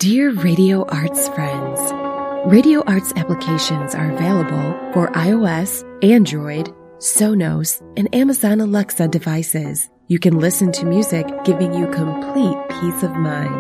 Dear Radio Arts friends, Radio Arts applications are available for iOS, Android, Sonos, and Amazon Alexa devices. You can listen to music, giving you complete peace of mind.